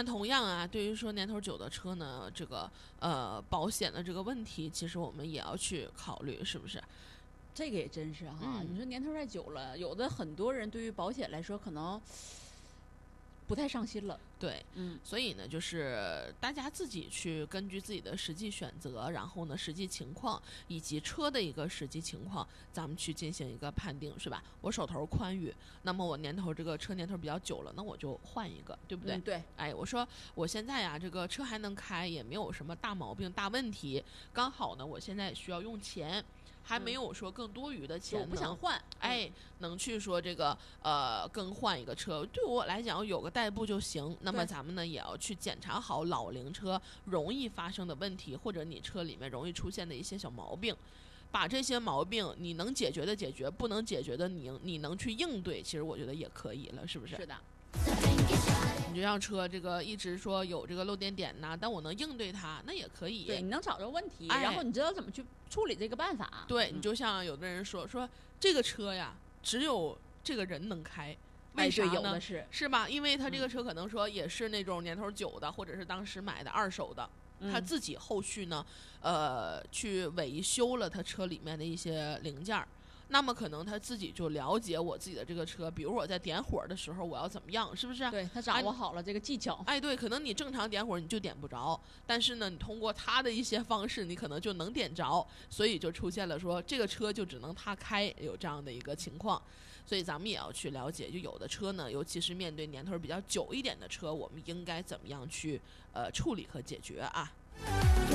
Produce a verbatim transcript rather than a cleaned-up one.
那同样啊，对于说年头久的车呢，这个呃保险的这个问题，其实我们也要去考虑，是不是？ 这个也真是哈， 嗯、 你说年头太久了，有的很多人对于保险来说可能不太上心了。 对， 嗯， 所以呢，就是大家自己去根据自己的实际选择，然后呢，实际情况以及车的一个实际情况，咱们去进行一个判定，是吧？我手头宽裕，那么我年头这个车年头比较久了，那我就换一个，对不对？ 嗯、对。 哎，我说我现在呀，这个车还能开，也没有什么大毛病、大问题，刚好呢，我现在也需要用钱。还没有说更多余的钱， 我不想换， 哎，能去说这个呃更换一个车，对我来讲有个代步就行。那么咱们呢也要去检查好老龄车容易发生的问题，或者你车里面容易出现的一些小毛病，把这些毛病你能解决的解决，不能解决的你你能去应对，其实我觉得也可以了，是不是？ 是的。 你这辆车这个一直说有这个漏点点呐，但我能应对它，那也可以。 对，你能找着问题， 哎、 然后你知道怎么去处理这个办法。 对，你就像有的人说说这个车呀，只有这个人能开。为啥呢？ 哎、有的是是吧？因为他这个车可能说也是那种年头久的，嗯、或者是当时买的二手的，他自己后续呢，呃，去维修了他车里面的一些零件儿。那么可能他自己就了解我自己的这个车，比如我在点火的时候我要怎么样，是不是？ 对，他掌握好了这个技巧。 哎，对，可能你正常点火你就点不着，但是呢，你通过他的一些方式，你可能就能点着，所以就出现了说这个车就只能他开，有这样的一个情况。所以咱们也要去了解，就有的车呢，尤其是面对年头比较久一点的车，我们应该怎么样去呃处理和解决啊？